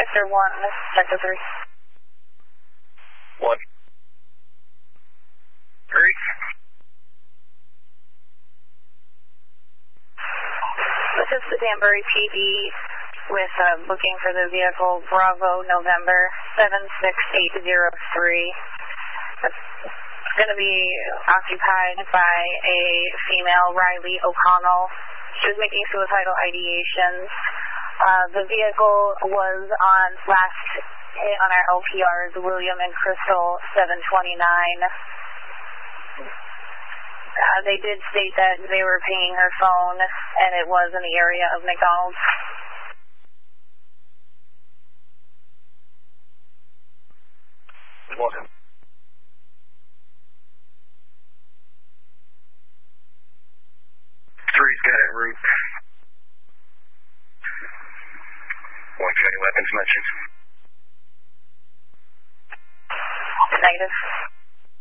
Sector 1, Sector 3. 1. 3. This is the Danbury PD with booking for the vehicle Bravo November 76803. It's going to be occupied by a female, Riley O'Connell. She was making suicidal ideations. The vehicle was on last hit on our LPRs, William and Crystal 729. They did state that they were paying her phone, and it was in the area of McDonald's. Welcome. 3's got it route. 1 any weapons mentioned. Negative.